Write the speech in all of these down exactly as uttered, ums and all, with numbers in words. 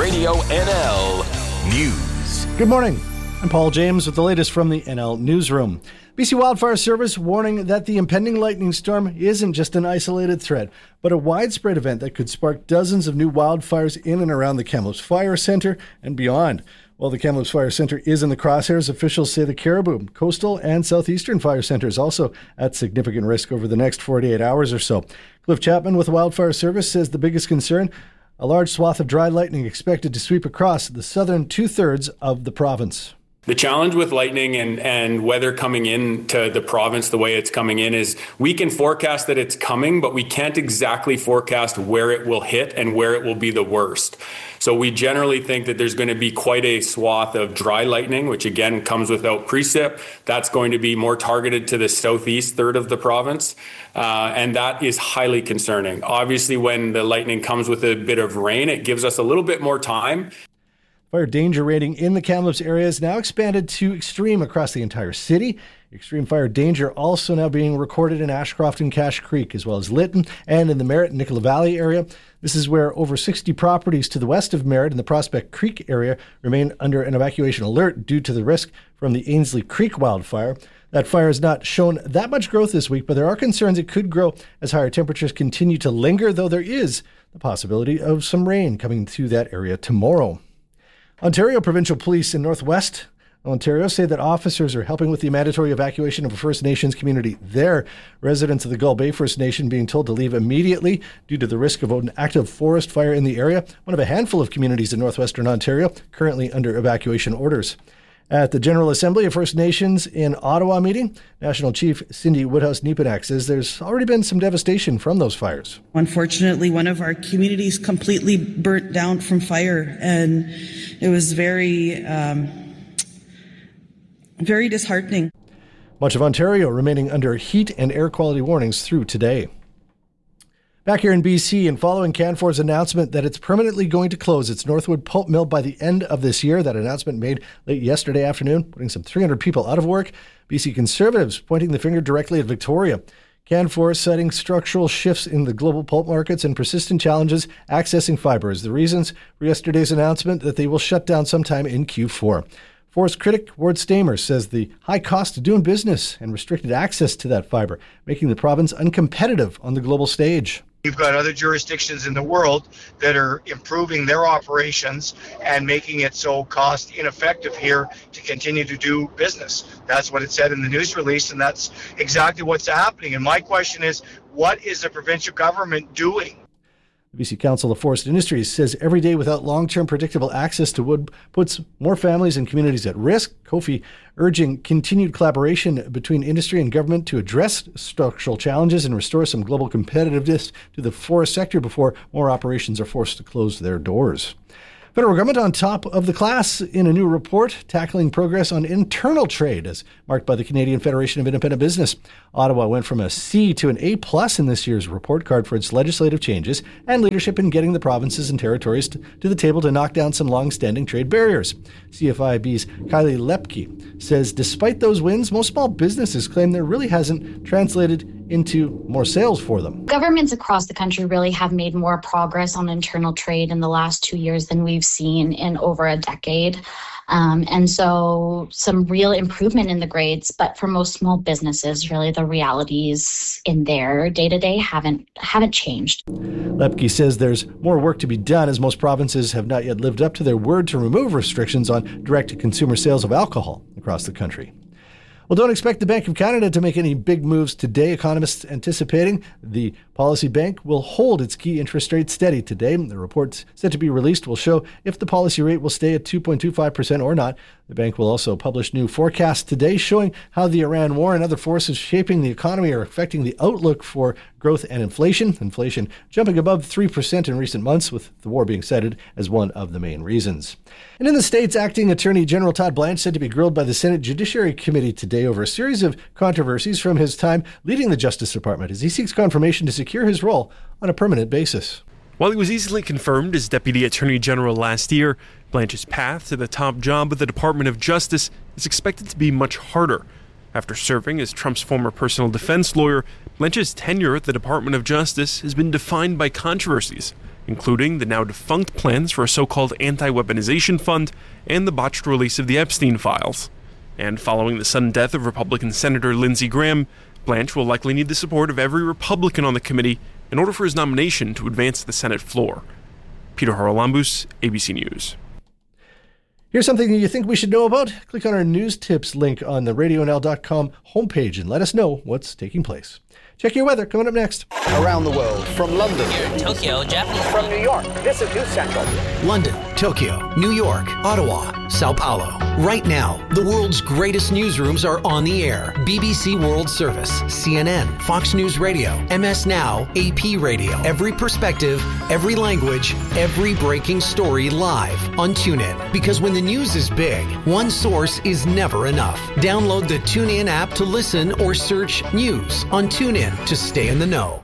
Radio N L News. Good morning. I'm Paul James with the latest from the N L Newsroom. B C Wildfire Service warning that the impending lightning storm isn't just an isolated threat, but a widespread event that could spark dozens of new wildfires in and around the Kamloops Fire Centre and beyond. While the Kamloops Fire Centre is in the crosshairs, officials say the Caribou, Coastal, and Southeastern Fire Centres also at significant risk over the next forty-eight hours or so. Cliff Chapman with the Wildfire Service says the biggest concern, a large swath of dry lightning expected to sweep across the southern two-thirds of the province. The challenge with lightning and, and weather coming into the province the way it's coming in is we can forecast that it's coming, but we can't exactly forecast where it will hit and where it will be the worst. So we generally think that there's going to be quite a swath of dry lightning, which again comes without precip. That's going to be more targeted to the southeast third of the province. Uh, and that is highly concerning. Obviously, when the lightning comes with a bit of rain, it gives us a little bit more time. Fire danger rating in the Kamloops area is now expanded to extreme across the entire city. Extreme fire danger also now being recorded in Ashcroft and Cache Creek, as well as Lytton and in the Merritt and Nicola Valley area. This is where over sixty properties to the west of Merritt in the Prospect Creek area remain under an evacuation alert due to the risk from the Ainslie Creek wildfire. That fire has not shown that much growth this week, but there are concerns it could grow as higher temperatures continue to linger, though there is the possibility of some rain coming to that area tomorrow. Ontario Provincial Police in Northwest Ontario say that officers are helping with the mandatory evacuation of a First Nations community there. Residents of the Gull Bay First Nation being told to leave immediately due to the risk of an active forest fire in the area, one of a handful of communities in northwestern Ontario currently under evacuation orders. At the General Assembly of First Nations in Ottawa meeting, National Chief Cindy Woodhouse-Nepenak says there's already been some devastation from those fires. Unfortunately, one of our communities completely burnt down from fire, and it was very, um, very disheartening. Much of Ontario remaining under heat and air quality warnings through today. Back here in B C, and following Canfor's announcement that it's permanently going to close its Northwood pulp mill by the end of this year, that announcement made late yesterday afternoon, putting some three hundred people out of work, B C Conservatives pointing the finger directly at Victoria. Canfor citing structural shifts in the global pulp markets and persistent challenges accessing fiber as the reasons for yesterday's announcement that they will shut down sometime in Q four. Forest critic Ward Stamer says the high cost of doing business and restricted access to that fiber, making the province uncompetitive on the global stage. You've got other jurisdictions in the world that are improving their operations and making it so cost ineffective here to continue to do business. That's what it said in the news release, and that's exactly what's happening. And my question is, what is the provincial government doing? The B C Council of Forest Industries says every day without long-term predictable access to wood puts more families and communities at risk. Kofi urging continued collaboration between industry and government to address structural challenges and restore some global competitiveness to the forest sector before more operations are forced to close their doors. Federal government on top of the class in a new report tackling progress on internal trade as marked by the Canadian Federation of Independent Business. Ottawa went from a C to an A plus in this year's report card for its legislative changes and leadership in getting the provinces and territories to, to the table to knock down some long-standing trade barriers. C F I B's Kylie Lepke says despite those wins, most small businesses claim there really hasn't translated into more sales for them. Governments across the country really have made more progress on internal trade in the last two years than we've seen in over a decade. Um, and so some real improvement in the grades, but for most small businesses, really the realities in their day-to-day haven't haven't changed. Lepke says there's more work to be done as most provinces have not yet lived up to their word to remove restrictions on direct-to-consumer sales of alcohol across the country. Well, don't expect the Bank of Canada to make any big moves today. Economists anticipating the policy bank will hold its key interest rate steady today. The report set to be released will show if the policy rate will stay at two point two five percent or not. The bank will also publish new forecasts today showing how the Iran war and other forces shaping the economy are affecting the outlook for growth and inflation. Inflation jumping above three percent in recent months, with the war being cited as one of the main reasons. And in the States, Acting Attorney General Todd Blanche said to be grilled by the Senate Judiciary Committee today over a series of controversies from his time leading the Justice Department as he seeks confirmation to secure his role on a permanent basis. While he was easily confirmed as Deputy Attorney General last year, Blanche's path to the top job of the Department of Justice is expected to be much harder. After serving as Trump's former personal defense lawyer, Blanche's tenure at the Department of Justice has been defined by controversies, including the now defunct plans for a so-called anti-weaponization fund and the botched release of the Epstein files. And following the sudden death of Republican Senator Lindsey Graham, Blanche will likely need the support of every Republican on the committee in order for his nomination to advance to the Senate floor. Peter Haralambous, A B C News. Here's something that you think we should know about. Click on our news tips link on the radio n l dot com homepage and let us know what's taking place. Check your weather coming up next. Around the world, from London, here in Tokyo, Japanese. From New York, this is News Central. London, Tokyo, New York, Ottawa, Sao Paulo. Right now, the world's greatest newsrooms are on the air. B B C World Service, C N N, Fox News Radio, M S Now, A P Radio. Every perspective, every language, every breaking story live on TuneIn. Because when the news is big, one source is never enough. Download the TuneIn app to listen or search news on TuneIn to stay in the know.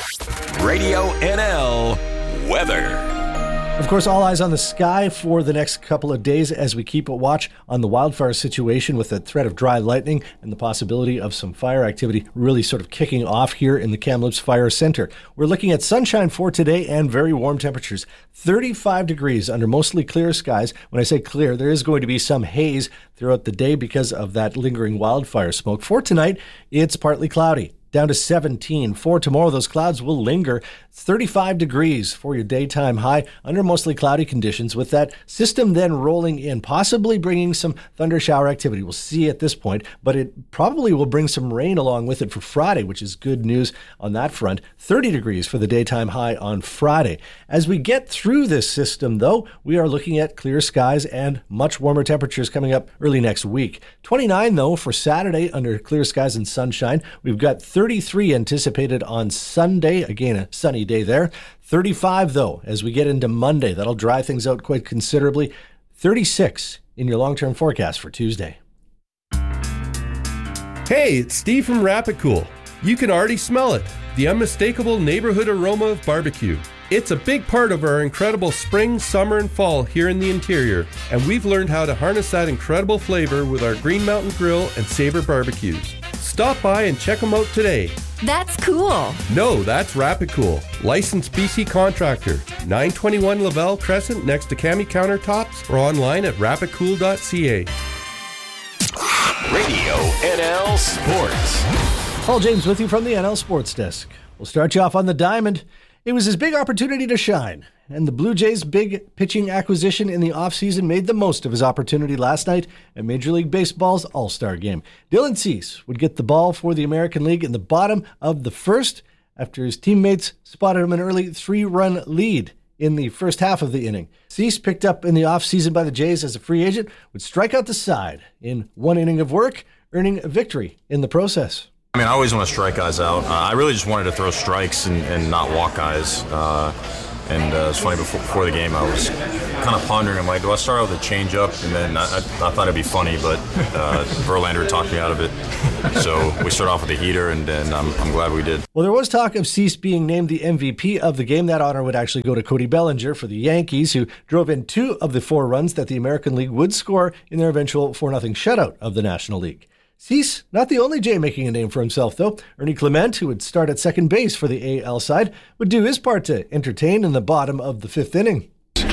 Radio N L weather. Of course, all eyes on the sky for the next couple of days as we keep a watch on the wildfire situation with the threat of dry lightning and the possibility of some fire activity really sort of kicking off here in the Kamloops Fire Center. We're looking at sunshine for today and very warm temperatures. thirty-five degrees under mostly clear skies. When I say clear, there is going to be some haze throughout the day because of that lingering wildfire smoke. For tonight, it's partly cloudy. Down to seventeen. For tomorrow, those clouds will linger. It's thirty-five degrees for your daytime high under mostly cloudy conditions, with that system then rolling in, possibly bringing some thunder shower activity. We'll see at this point, but it probably will bring some rain along with it for Friday, which is good news on that front. thirty degrees for the daytime high on Friday. As we get through this system, though, we are looking at clear skies and much warmer temperatures coming up early next week. twenty-nine, though, for Saturday under clear skies and sunshine. We've got thirty-three anticipated on Sunday. Again, a sunny day there. thirty-five, though, as we get into Monday. That'll dry things out quite considerably. thirty-six in your long-term forecast for Tuesday. Hey, it's Steve from Rapid Cool. You can already smell it, the unmistakable neighborhood aroma of barbecue. It's a big part of our incredible spring, summer, and fall here in the interior, and we've learned how to harness that incredible flavor with our Green Mountain Grill and Sabre barbecues. Stop by and check them out today. That's cool. No, that's Rapid Cool. Licensed B C contractor. nine twenty-one Lavelle Crescent next to Cami Countertops or online at rapid cool dot c a. Radio N L Sports. Paul James with you from the N L Sports Desk. We'll start you off on the diamond. It was his big opportunity to shine, and the Blue Jays' big pitching acquisition in the offseason made the most of his opportunity last night at Major League Baseball's All-Star Game. Dylan Cease would get the ball for the American League in the bottom of the first after his teammates spotted him an early three-run lead in the first half of the inning. Cease, picked up in the offseason by the Jays as a free agent, would strike out the side in one inning of work, earning a victory in the process. I mean, I always want to strike guys out. Uh, I really just wanted to throw strikes and, and not walk guys. Uh, and uh, it's funny, before, before the game, I was kind of pondering. I'm like, do I start out with a changeup? And then I, I, I thought it'd be funny, but uh, Verlander talked me out of it. So we start off with a heater, and, and I'm, I'm glad we did. Well, there was talk of Cease being named the M V P of the game. That honor would actually go to Cody Bellinger for the Yankees, who drove in two of the four runs that the American League would score in their eventual four nothing shutout of the National League. Cease, not the only Jay making a name for himself, though. Ernie Clement, who would start at second base for the A L side, would do his part to entertain in the bottom of the fifth inning.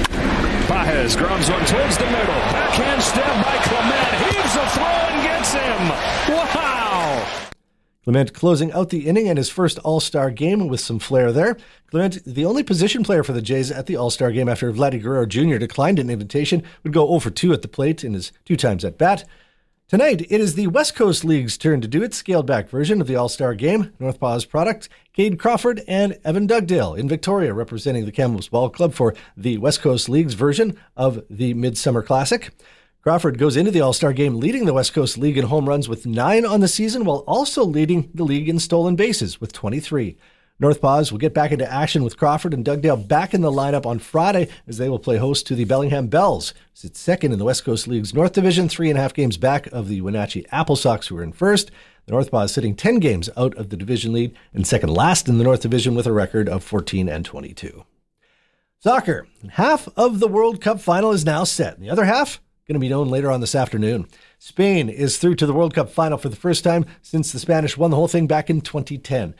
Baez grounds one towards the middle. Backhand stab by Clement. Heaves a throw and gets him. Wow! Clement closing out the inning and his first All-Star game with some flair there. Clement, the only position player for the Jays at the All-Star game after Vladdy Guerrero Junior declined an invitation, would go zero for two at the plate in his two times at bat. Tonight, it is the West Coast League's turn to do its scaled-back version of the All-Star Game. Northpaw's product, Cade Crawford and Evan Dugdale in Victoria, representing the Kamloops Ball Club for the West Coast League's version of the Midsummer Classic. Crawford goes into the All-Star Game leading the West Coast League in home runs with nine on the season, while also leading the league in stolen bases with twenty-three. Northpaws will get back into action with Crawford and Dugdale back in the lineup on Friday as they will play host to the Bellingham Bells. It's second in the West Coast League's North Division, three and a half games back of the Wenatchee Apple Sox, who are in first. The Northpaws sitting ten games out of the division lead and second last in the North Division with a record of fourteen and twenty-two. Soccer. Half of the World Cup final is now set, and the other half going to be known later on this afternoon. Spain is through to the World Cup final for the first time since the Spanish won the whole thing back in twenty ten.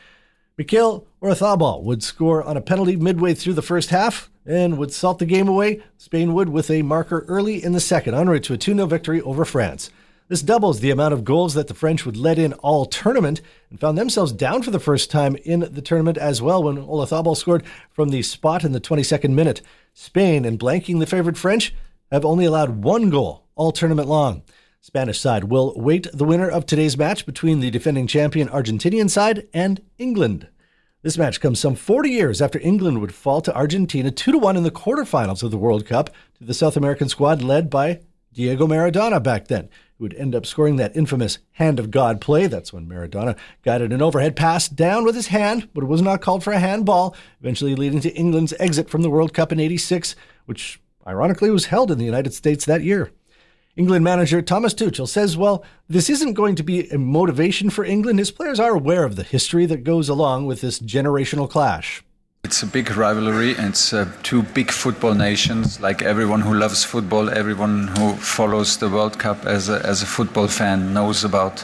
Mikhail Oyarzabal would score on a penalty midway through the first half and would salt the game away. Spain would with a marker early in the second, en route to a two nil victory over France. This doubles the amount of goals that the French would let in all tournament and found themselves down for the first time in the tournament as well when Oyarzabal scored from the spot in the twenty-second minute. Spain, and blanking the favored French, have only allowed one goal all tournament long. Spanish side will wait the winner of today's match between the defending champion Argentinian side and England. This match comes some forty years after England would fall to Argentina two to one in the quarterfinals of the World Cup to the South American squad led by Diego Maradona back then, who would end up scoring that infamous hand of God play. That's when Maradona guided an overhead pass down with his hand, but it was not called for a handball, eventually leading to England's exit from the World Cup in eighty-six, which ironically was held in the United States that year. England manager Thomas Tuchel says, well, this isn't going to be a motivation for England. His players are aware of the history that goes along with this generational clash. It's a big rivalry. It's uh, two big football nations. Like everyone who loves football, everyone who follows the World Cup as a, as a football fan knows about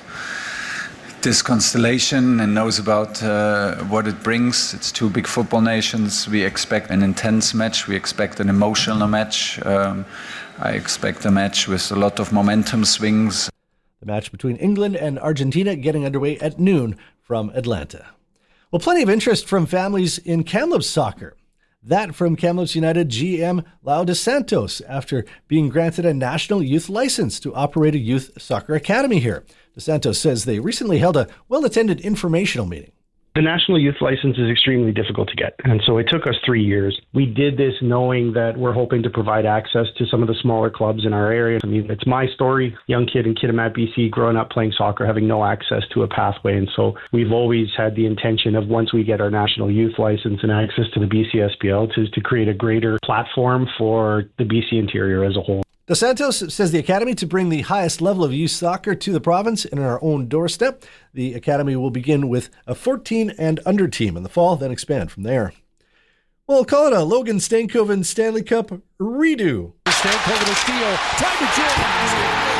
this constellation and knows about uh, what it brings. It's two big football nations. We expect an intense match. We expect an emotional match. Um, I expect a match with a lot of momentum swings. The match between England and Argentina getting underway at noon from Atlanta. Well, plenty of interest from families in Kamloops soccer. That from Kamloops United G M Lau Dos Santos after being granted a national youth license to operate a youth soccer academy here. Dos Santos says they recently held a well-attended informational meeting. The national youth license is extremely difficult to get, and so it took us three years. We did this knowing that we're hoping to provide access to some of the smaller clubs in our area. I mean, it's my story, young kid in Kitimat, B C, growing up playing soccer, having no access to a pathway, and so we've always had the intention of once we get our national youth license and access to the B C S B L to, to create a greater platform for the B C interior as a whole. Dos Santos says the academy to bring the highest level of youth soccer to the province and on our own doorstep. The academy will begin with a fourteen and under team in the fall, then expand from there. We'll call it a Logan Stankoven Stanley Cup redo. Stankoven a steal. Time to James.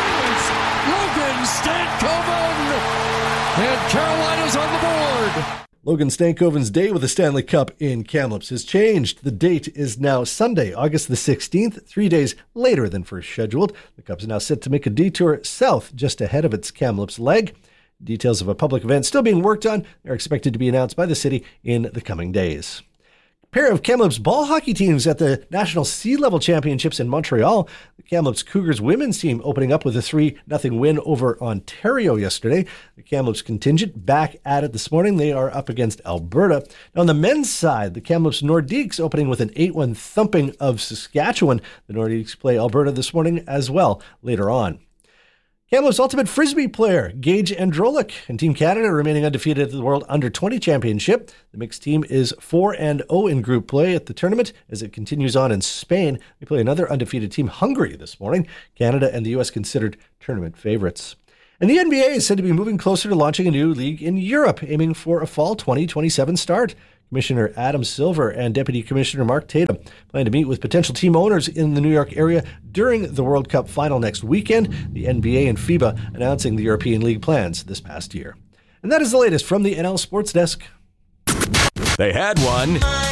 Logan Stankoven. And Carolina's on the board. Logan Stankoven's day with the Stanley Cup in Kamloops has changed. The date is now Sunday, August the sixteenth, three days later than first scheduled. The Cup is now set to make a detour south just ahead of its Kamloops leg. Details of a public event still being worked on are expected to be announced by the city in the coming days. A pair of Kamloops ball hockey teams at the National Sea-Level Championships in Montreal. The Kamloops Cougars women's team opening up with a three nothing win over Ontario yesterday. The Kamloops contingent back at it this morning. They are up against Alberta. Now on the men's side, the Kamloops Nordiques opening with an eight one thumping of Saskatchewan. The Nordiques play Alberta this morning as well later on. Kamloops Ultimate Frisbee player Gage Androlic and Team Canada remaining undefeated at the World Under twenty Championship. The mixed team is four and oh in group play at the tournament as it continues on in Spain. They play another undefeated team, Hungary, this morning. Canada and the U S considered tournament favorites. And the N B A is said to be moving closer to launching a new league in Europe, aiming for a fall twenty twenty-seven start. Commissioner Adam Silver and Deputy Commissioner Mark Tatum plan to meet with potential team owners in the New York area during the World Cup final next weekend. The N B A and FIBA announcing the European League plans this past year. And that is the latest from the N L Sports Desk. They had one,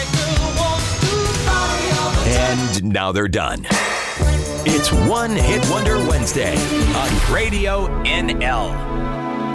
and now they're done. It's One Hit Wonder Wednesday on Radio N L.